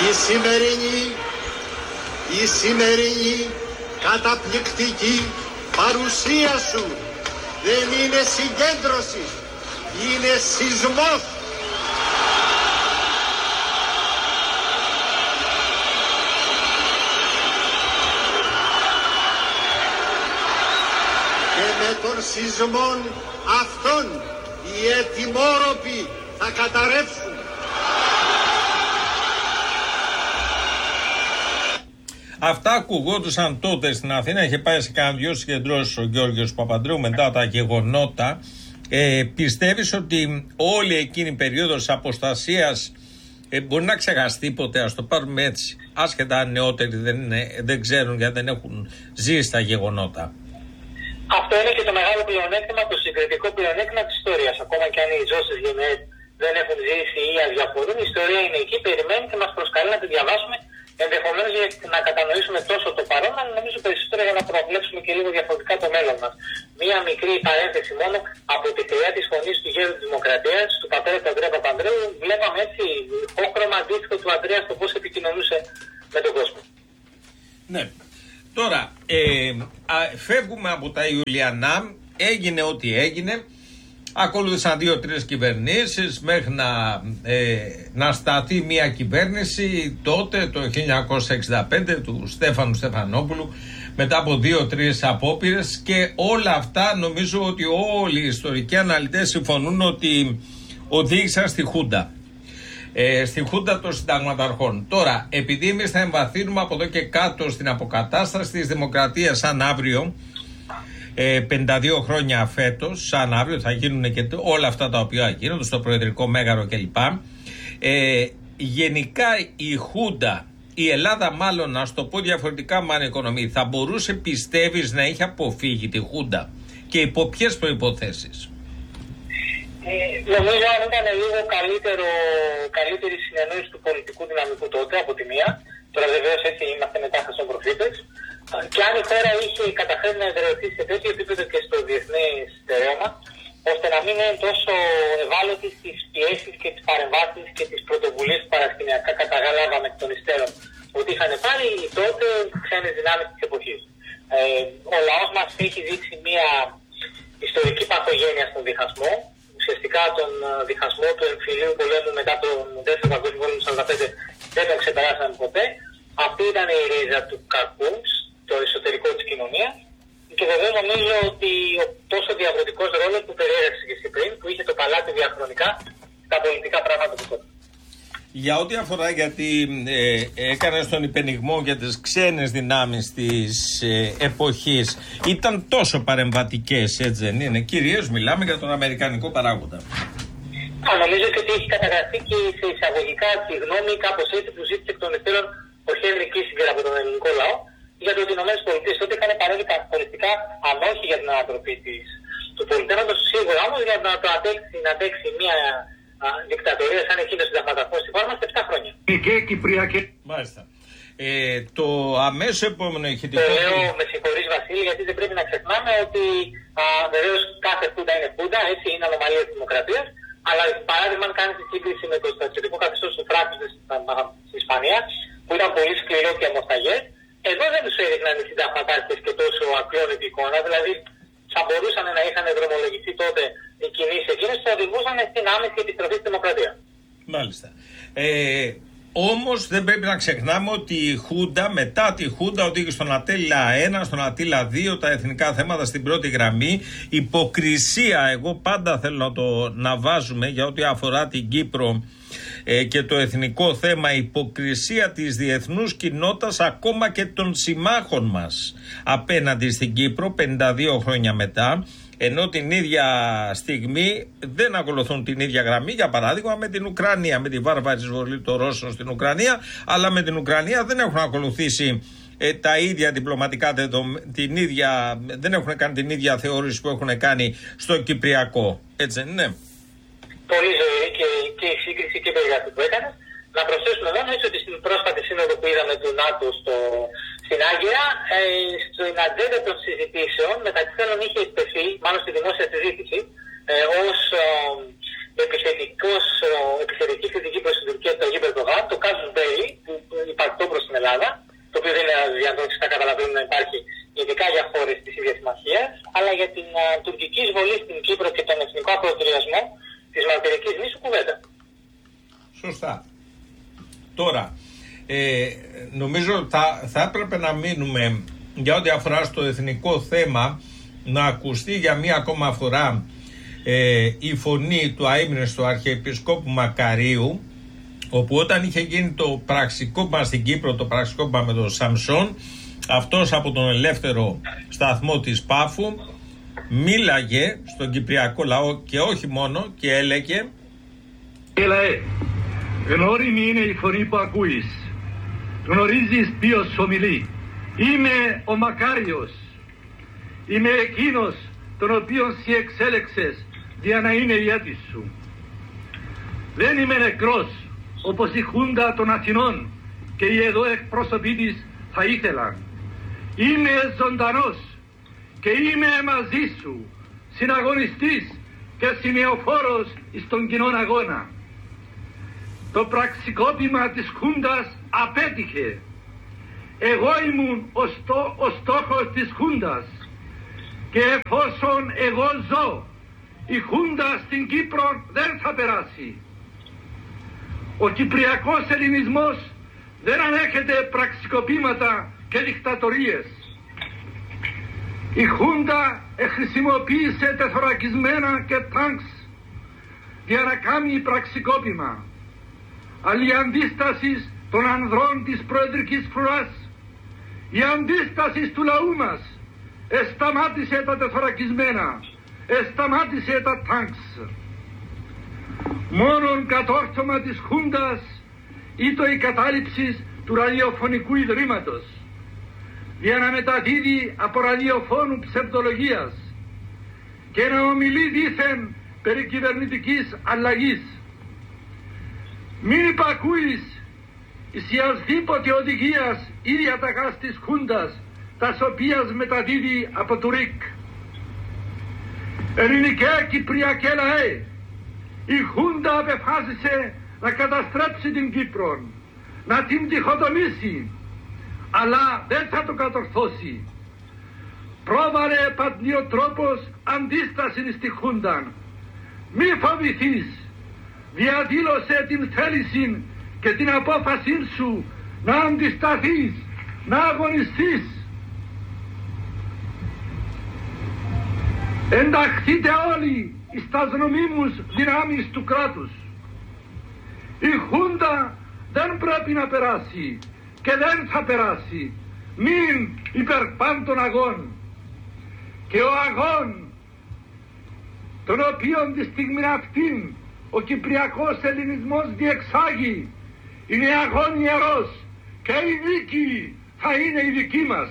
Η σημερινή καταπληκτική παρουσία σου δεν είναι συγκέντρωση, είναι σεισμός. Και με των σεισμών αυτών οι ετοιμόρροποι θα καταρρεύσουν. Αυτά ακουγόντουσαν τότε στην Αθήνα. Είχε πάει σε κάνα δυο συγκεντρώσεις ο Γιώργος Παπανδρέου μετά τα γεγονότα. Πιστεύεις ότι όλη εκείνη η περίοδος αποστασίας μπορεί να ξεχαστεί ποτέ? Ας το πάρουμε έτσι, άσχετα αν νεότεροι δεν ξέρουν γιατί δεν έχουν ζήσει τα γεγονότα. Αυτό είναι και το μεγάλο πλεονέκτημα, το συγκριτικό πλεονέκτημα της ιστορίας. Ακόμα και αν οι ζώσες γενναίες δεν έχουν ζήσει ή αδιαφορούν, η ιστορία είναι εκεί, περιμένει και μας προσκαλεί να τη διαβάσουμε. Ενδεχομένως για να κατανοήσουμε τόσο το παρόν, αλλά νομίζω περισσότερο για να προβλέψουμε και λίγο διαφορετικά το μέλλον μας. Μία μικρή παρένθεση μόνο, από τη χρειά της φωνής του γέρου της Δημοκρατίας, του πατέρα του Ανδρέα Παπανδρέου, βλέπαμε έτσι υπόχρωμα αντίστοιχο του Ανδρέα στο πώς επικοινωνούσε με τον κόσμο. Ναι. Τώρα, φεύγουμε από τα Ιουλιανά, έγινε ό,τι έγινε. Ακολούθησαν 2-3 κυβερνήσεις μέχρι να σταθεί μια κυβέρνηση τότε το 1965 του Στέφανου Στεφανόπουλου, μετά από 2-3 απόπειρες, και όλα αυτά νομίζω ότι όλοι οι ιστορικοί αναλυτές συμφωνούν ότι οδήγησαν στη Χούντα. Στη Χούντα των συνταγματαρχών. Τώρα, επειδή εμείς θα εμβαθύνουμε από εδώ και κάτω στην αποκατάσταση της δημοκρατίας σαν αύριο, 52 χρόνια φέτος, σαν αύριο θα γίνουν και όλα αυτά τα οποία γίνονται στο Προεδρικό Μέγαρο κλπ. Γενικά η Χούντα, η Ελλάδα μάλλον, να το πω διαφορετικά με οικονομία, θα μπορούσε, πιστεύεις, να έχει αποφύγει τη Χούντα, και υπό ποιες προϋποθέσεις? Νομίζω αν ήταν λίγο καλύτερη συνεννόηση του πολιτικού δυναμικού τότε από τη μία. Τώρα βεβαίως έτσι είμαστε μετά σαν προφήτες. Και αν η χώρα είχε καταφέρει να εδραιωθεί σε τέτοιο επίπεδο και στο διεθνές στερέωμα, ώστε να μην είναι τόσο ευάλωτη στις πιέσεις και τις παρεμβάσεις και τις πρωτοβουλίες που παρασκηνιακά καταλάβαμε εκ των υστέρων ότι είχαν πάρει οι τότε ξένες δυνάμεις της εποχής. Ο λαός μας έχει δείξει μια ιστορική παθογένεια στον διχασμό. Ουσιαστικά τον διχασμό του εμφυλίου πολέμου μετά τον Δεύτερο Παγκόσμιο Πόλεμο του 1945 δεν τον ξεπεράσαμε ποτέ. Αυτή ήταν η ρίζα του κακού, το εσωτερικό της κοινωνίας. Και βέβαια νομίζω ότι ο τόσο διαβροτικός ρόλος που περιέγραψε και εσύ πριν, που είχε το παλάτι διαχρονικά στα πολιτικά πράγματα του τότε. Για ό,τι αφορά, γιατί έκανες τον υπενιγμό για τις ξένες δυνάμεις της εποχής, ήταν τόσο παρεμβατικές, έτσι δεν είναι? Κυρίως μιλάμε για τον αμερικανικό παράγοντα. Νομίζω και ότι έχει καταγραφεί και σε εισαγωγικά τη γνώμη, κάπως έτσι, που ζήτησε εκ των υστέρων ο Χένρι Κίσιγκερ από τον ελληνικό λαό, για το ότι οι ΗΠΑ τότε είχαν παρέμβει καθοριστικά, αν όχι για την ανατροπή του πολιτεύματος, σίγουρα όμως για να αντέξει μια δικτατορία σαν εκείνη των συνταγματαρχών στη χώρα μας 7 χρόνια. Μάλιστα. Το αμέσως επόμενο ηχητικό. Με συγχωρείς Βασίλη, γιατί δεν πρέπει να ξεχνάμε ότι βεβαίως κάθε Χούντα είναι Χούντα, έτσι είναι ανομαλία της δημοκρατίας. Αλλά παράδειγμα, αν κάνει τη σύγκριση με το στρατιωτικό καθεστώς του Φράγκου στην Ισπανία, που ήταν πολύ σκληρό και αμοσταγές, εδώ δεν τους έδειχναν οι συνταγματάρχες και τόσο ακλόνητη εικόνα. Δηλαδή, θα μπορούσαν να είχαν δρομολογηθεί τότε οι κινήσεις εκείνες που οδηγούσαν στην άμεση επιστροφή στη δημοκρατία. Μάλιστα. Όμως δεν πρέπει να ξεχνάμε ότι η Χούντα, μετά τη Χούντα, οδήγησε στον Ατήλα 1, στον Ατήλα 2 τα εθνικά θέματα στην πρώτη γραμμή. Υποκρισία, εγώ πάντα θέλω να βάζουμε για ό,τι αφορά την Κύπρο και το εθνικό θέμα, υποκρισία της διεθνούς κοινότητας, ακόμα και των συμμάχων μας απέναντι στην Κύπρο 52 χρόνια μετά. Ενώ την ίδια στιγμή δεν ακολουθούν την ίδια γραμμή, για παράδειγμα με την Ουκρανία, με τη βάρβαρη εισβολή των Ρώσων στην Ουκρανία, αλλά με την Ουκρανία δεν έχουν ακολουθήσει τα ίδια διπλωματικά, δεν έχουν κάνει την ίδια θεώρηση που έχουν κάνει στο Κυπριακό. Έτσι δεν είναι? Πολύ ζωηρή και η σύγκριση και η περιγραφή που έκανε. Να προσθέσουμε εδώ ότι στην πρόσφατη σύνοδο που είδαμε του ΝΑΤΟ στην Άγκυρα, στην ατζέντα των συζητήσεων μεταξύ άλλων είχε εκτεθεί, μάλλον στη δημόσια συζήτηση, ως επιθετική κριτική προς την Τουρκία του Αγίου Ερντογάν, το Κάζους Μπέλι, που Σωστά. Τώρα, νομίζω θα έπρεπε να μείνουμε για ό,τι αφορά στο εθνικό θέμα, να ακουστεί για μία ακόμα φορά η φωνή του αείμνηστου Αρχιεπισκόπου Μακαρίου, όπου όταν είχε γίνει το πραξικόπημα στην Κύπρο, το πραξικόπημα με τον Σαμσόν, αυτός από τον ελεύθερο σταθμό της Πάφου μίλαγε στον κυπριακό λαό και όχι μόνο, και έλεγε: Λαέ, γνώριμη είναι η φωνή που ακούεις. Γνωρίζεις ποιος ομιλεί. Είμαι ο Μακάριος. Είμαι εκείνος τον οποίον σοι εξέλεξες για να είναι ιέτης σου. Δεν είμαι νεκρός όπως η Χούντα των Αθηνών και οι εδώ εκπρόσωποι της θα ήθελαν. Είμαι ζωντανός και είμαι μαζί σου, συναγωνιστής και σημειοφόρος στον κοινόν αγώνα. Το πραξικόπημα της Χούντας απέτυχε. Εγώ ήμουν ο στόχος της Χούντας και εφόσον εγώ ζω, η Χούντα στην Κύπρο δεν θα περάσει. Ο κυπριακός ελληνισμός δεν ανέχεται πραξικοπήματα και δικτατορίες. Η Χούντα χρησιμοποίησε τεθωρακισμένα και τάγκς για να κάνει πραξικόπημα. Αλλά η αντίσταση των ανδρών της προεδρικής φρουράς, η αντίσταση του λαού μας, εσταμάτησε τα τεθωρακισμένα, εσταμάτησε τα τάγκς. Μόνον κατόρθωμα της Χούντας ήταν η κατάληψη του ραδιοφωνικού ιδρύματος για να μεταδίδει από ραδιοφώνου ψευδολογίας και να ομιλεί δήθεν περί κυβερνητικής αλλαγής. Μην υπακούεις εις ιασδήποτε οδηγίας ή διαταγάς της Χούντας, τας οποίας μεταδίδει από το ΡΙΚ. Ελληνικέ Κυπριακέ λαέ, η Χούντα απεφάσισε να καταστρέψει την Κύπρο, να την διχοτομήσει, αλλά δεν θα το κατορθώσει. Πρόβαλε πατριοτρόπος αντίσταση στη Χούντα. Μη φοβηθείς, διαδήλωσε την θέληση και την απόφαση σου να αντισταθείς, να αγωνιστείς. Ενταχθείτε όλοι στα νομίμους δυνάμεις του κράτους. Η Χούντα δεν πρέπει να περάσει και δεν θα περάσει. Μην υπερπάντων αγών. Και ο αγών τον οποίον τη στιγμή αυτήν ο κυπριακός ελληνισμός διεξάγει είναι αγών ιερός και η νίκη θα είναι η δική μας.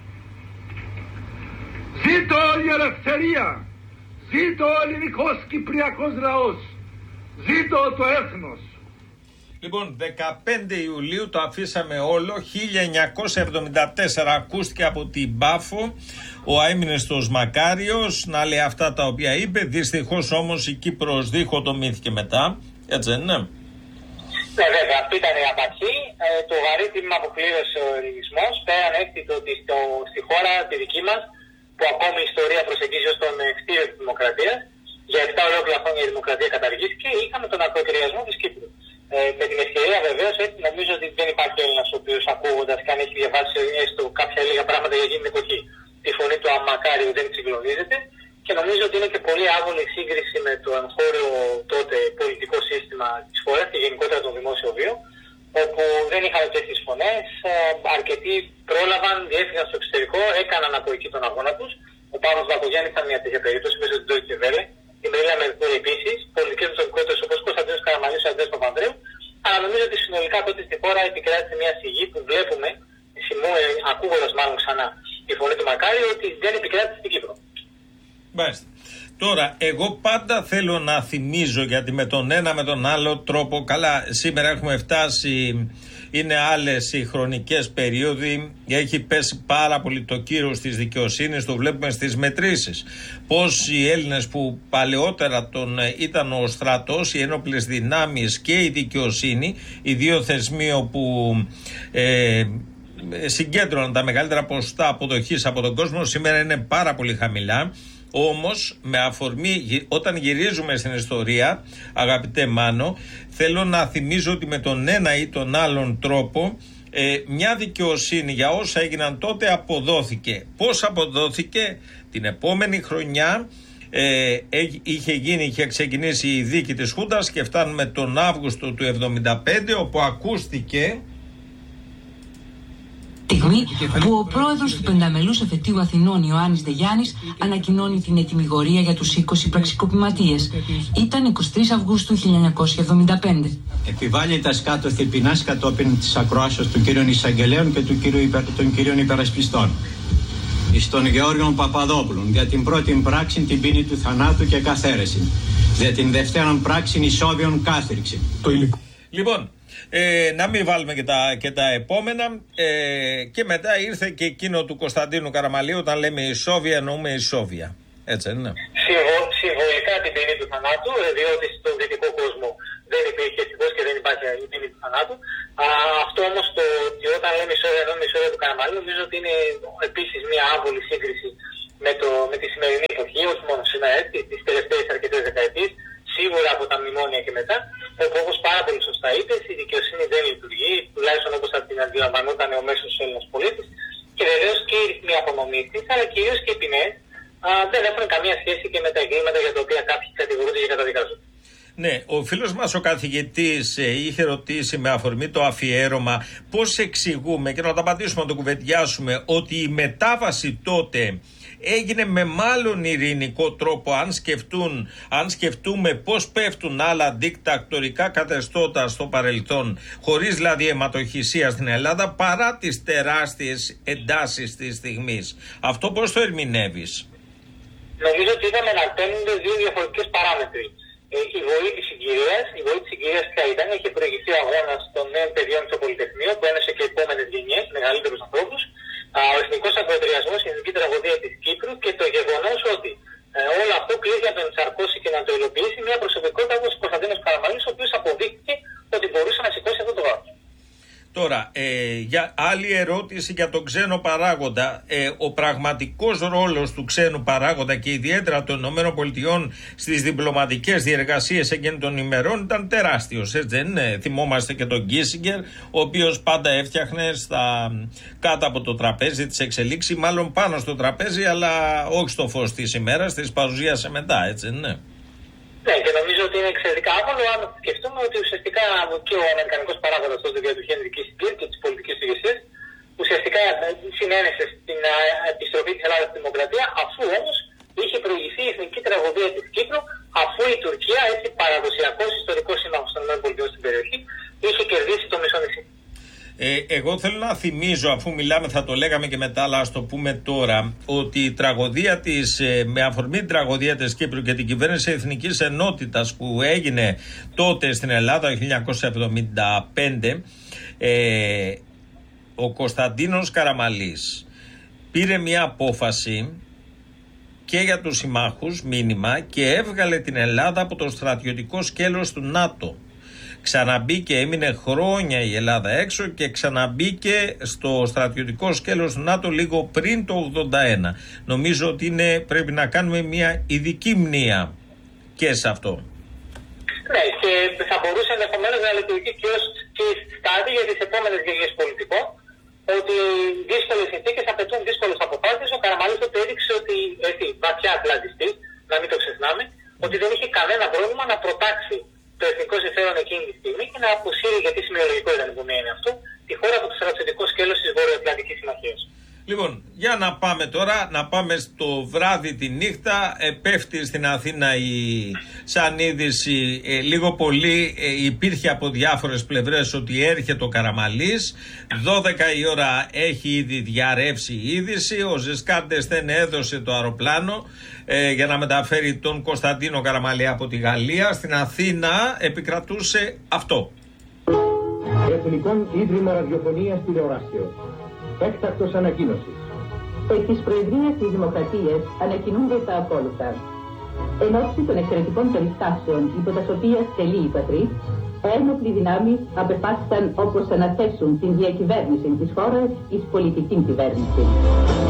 Ζήτω η ελευθερία, ζήτω ο ελληνικός κυπριακός λαός, ζήτω το έθνος. Λοιπόν, 15 Ιουλίου το αφήσαμε όλο, 1974 ακούστηκε από την Πάφο ο αείμνηστος Μακάριος να λέει αυτά τα οποία είπε. Δυστυχώς όμως η Κύπρος διχοτομήθηκε μετά, έτσι δεν είναι? Ναι, βέβαια, αυτή ήταν η απαρχή. Το βαρύ τίμημα που πλήρωσε ο ελληνισμός, πέραν έτσι το ότι στη χώρα τη δική μας, που ακόμη η ιστορία προσεγγίζει ως τον κτίριο της δημοκρατίας, για 7 ολόκληρα χρόνια η δημοκρατία καταργήθηκε, είχαμε τον ακροτηριασμό της Κύπρου. Με την ευκαιρία βεβαίως, έτσι νομίζω ότι δεν υπάρχει Έλληνας ο οποίος ακούγοντας και αν έχει διαβάσει έστω κάποια λίγα πράγματα για εκείνη την εποχή, τη φωνή του Μακάριου δεν συγκλονίζεται, και νομίζω ότι είναι και πολύ άβολη σύγκριση με το εγχώριο τότε πολιτικό σύστημα της χώρας και γενικότερα το δημόσιο βίο, όπου δεν είχαν τέτοιες φωνές, αρκετοί πρόλαβαν, διέφυγαν στο εξωτερικό, έκαναν από εκεί τον αγώνα τους. Ο Παύλος Βακογιάννης ήταν μια τέτοια περίπτωση μέσα στην Deutsche Welle, η Μερίλα Μερκούρη επίσης, πολιτικές προσωπικότητες όπως Κωνσταντίνος Καραμανλής, ο Αντρέας Παπανδρέου, αλλά νομίζω ότι συνολικά τότε στη χώρα επικράτησε μια σιγή που βλέπουμε, ακούγοντας μάλλον ξανά τη φωνή του Μακάριου, ότι δεν επικράτησε στην Κύπρο. Μάλιστα. Τώρα, εγώ πάντα θέλω να θυμίζω, γιατί με τον ένα με τον άλλο τρόπο, καλά, σήμερα έχουμε φτάσει, είναι άλλες οι χρονικές περίοδοι, έχει πέσει πάρα πολύ το κύρος της δικαιοσύνης, το βλέπουμε στις μετρήσεις. Πώς οι Έλληνες που παλαιότερα ήταν ο στρατός, οι ένοπλες δυνάμεις και η δικαιοσύνη, οι δύο θεσμοί όπου συγκέντρωναν τα μεγαλύτερα ποσοστά αποδοχής από τον κόσμο, σήμερα είναι πάρα πολύ χαμηλά. Όμως με αφορμή, όταν γυρίζουμε στην ιστορία, αγαπητέ Μάνο, θέλω να θυμίζω ότι με τον ένα ή τον άλλον τρόπο μια δικαιοσύνη για όσα έγιναν τότε αποδόθηκε. Πώς αποδόθηκε? Την επόμενη χρονιά είχε ξεκινήσει η δίκη της Χούντας και φτάνουμε τον Αύγουστο του 1975, όπου ακούστηκε στιγμή που ο πρόεδρος του Πενταμελούς Εφετείου Αθηνών, Ιωάννης Δεγιάννης, ανακοινώνει την ετυμηγορία για τους 20 πραξικοπηματίες. Ήταν 23 Αυγούστου 1975. Επιβάλλεται σκάτωθη ποινάς κατόπιν της ακροάσεως των κύριων εισαγγελέων και των κύριων υπερασπιστών. Εις τον Γεώργιον Παπαδόπουλον, για την πρώτη πράξη την ποινή του θανάτου και καθαίρεση. Για την δευτέραν πράξη ισόβιον κάθριξη. Λοιπόν, να μην βάλουμε και τα επόμενα. Και μετά ήρθε και εκείνο του Κωνσταντίνου Καραμαλείου. Όταν λέμε ισόβια, εννοούμε ισόβια. Έτσι είναι. Συμβολικά την ποινή του θανάτου, διότι στον δυτικό κόσμο δεν υπήρχε ευτυχώς και δεν υπάρχει η ποινή του θανάτου. Αυτό όμως το ότι όταν λέμε ισόβια, εννοούμε ισόβια του Καραμαλείου, νομίζω ότι είναι επίσης μια άβολη σύγκριση με τη σημερινή εποχή, όχι μόνο σήμερα, τις τελευταίες αρκετές δεκαετίες. Σίγουρα από τα μνημόνια και μετά, όπου όπως πάρα πολύ σωστά είπες, η δικαιοσύνη δεν λειτουργεί, τουλάχιστον όπως θα την αντιλαμβανόταν ο μέσος Έλληνας πολίτης, και βεβαίως και οι ρυθμοί απονομής της, αλλά κυρίως και οι ποινές δεν έχουν καμία σχέση και με τα εγκλήματα για τα οποία κάποιοι κατηγορούνται και καταδικάζονται. Ναι, ο φίλος μας ο καθηγητής είχε ρωτήσει με αφορμή το αφιέρωμα πώς εξηγούμε, και να το απαντήσουμε, να το κουβεντιάσουμε, ότι η μετάβαση τότε έγινε με μάλλον ειρηνικό τρόπο, αν σκεφτούμε πώς πέφτουν άλλα δικτακτορικά καθεστώτα στο παρελθόν, χωρίς δηλαδή αιματοχυσία στην Ελλάδα, παρά τις τεράστιες εντάσεις της στιγμής. Αυτό πώς το ερμηνεύεις? Νομίζω ότι είδαμε να παίρνονται δύο διαφορετικές παράμετροι. Η βοή της συγκυρίας ποια ήταν? Είχε προηγηθεί ο αγώνας των νέων παιδιών στο Πολυτεχνείο, που ένωσε και επόμενες γενιές, μεγαλύτερους ανθρώπους. Ο εθνικός ακροτηριασμός, η εθνική τραγωδία της Κύπρου, και το γεγονός ότι όλο αυτό κλείσει να τον ενσαρκώσει και να το υλοποιήσει μια προσωπικότητα όπως ο Κωνσταντίνος Καραμαλής, ο οποίος αποδείχθηκε ότι μπορούσε να σηκώσει αυτό το βάρος. Τώρα, για άλλη ερώτηση για τον ξένο παράγοντα. Ο πραγματικός ρόλος του ξένου παράγοντα και ιδιαίτερα των ΗΠΑ στις διπλωματικές διεργασίες εκείνων των ημερών ήταν τεράστιος, έτσι δεν είναι? Θυμόμαστε και τον Κίσιγκερ, ο οποίος πάντα έφτιαχνε κάτω από το τραπέζι της εξελίξης, μάλλον πάνω στο τραπέζι, αλλά όχι στο φως της ημέρας, της παρουσίασε μετά, έτσι δεν είναι? Ναι, και νομίζω ότι είναι εξαιρετικά άβολο αν σκεφτούμε ότι ουσιαστικά και ο αμερικανικός παράγοντας τότε για του Χένρι Κίσιγκερ και της πολιτικής ηγεσίας ουσιαστικά συνένεσε στην επιστροφή της Ελλάδας στη δημοκρατία, αφού όμως είχε προηγηθεί η εθνική τραγωδία της Κύπρου, αφού η Τουρκία, έτσι παραδοσιακός ιστορικός σύμμαχος των ΗΠΑ στην περιοχή, είχε κερδίσει το Μεσονησί. Εγώ θέλω να θυμίζω, αφού μιλάμε, θα το λέγαμε και μετά, αλλά ας το πούμε τώρα, ότι η τραγωδία με αφορμή την τραγωδία της Κύπρου και την κυβέρνηση Εθνικής Ενότητας που έγινε τότε στην Ελλάδα το 1975, ο Κωνσταντίνος Καραμαλής πήρε μια απόφαση και για τους συμμάχους, μήνυμα, και έβγαλε την Ελλάδα από το στρατιωτικό σκέλος του ΝΑΤΟ. Ξαναμπήκε, έμεινε χρόνια η Ελλάδα έξω και ξαναμπήκε στο στρατιωτικό σκέλος του ΝΑΤΟ λίγο πριν το 1981. Νομίζω ότι πρέπει να κάνουμε μια ειδική μνήα και σε αυτό. Ναι, και θα μπορούσε ενδεχομένως να λειτουργεί και ως στάδιο για τις επόμενες γενιές πολιτικών, ότι δύσκολες συνθήκες απαιτούν δύσκολες αποφάσεις. Ο Καραμαλής τότε έδειξε ότι βαθιά ατλαντιστής, να μην το ξεχνάμε, ότι δεν είχε κανένα πρόβλημα να προτάξει το εθνικό συμφέρον εκείνη τη στιγμή και να αποσύρει, γιατί σημειολογικό ήταν που είναι αυτό, τη χώρα από το στρατιωτικό σκέλος της Βορειοατλαντικής Συμμαχίας. Λοιπόν, για να πάμε τώρα, να πάμε στο βράδυ τη νύχτα. Πέφτει στην Αθήνα σαν είδηση, λίγο πολύ υπήρχε από διάφορες πλευρές ότι έρχεται ο Καραμαλής. 12 η ώρα έχει ήδη διαρρεύσει η είδηση. Ο Ζεσκάντες δεν έδωσε το αεροπλάνο για να μεταφέρει τον Κωνσταντίνο Καραμαλή από τη Γαλλία. Στην Αθήνα επικρατούσε αυτό. Εθνικών Ίδρυμα Ραδιοφωνίας Τηλεοράσεως. Έκτακτος ανακοίνωσης. Εκ της Προεδρίας της Δημοκρατίας ανακοινούνται τα ακόλουθα. Εν ώψη των εξαιρετικών περιστάσεων υπό τας οποίας τελεί η πατρί, ένοπλοι δυνάμεις απεφάσισαν όπως αναθέσουν την διακυβέρνηση της χώρας εις πολιτική κυβέρνηση.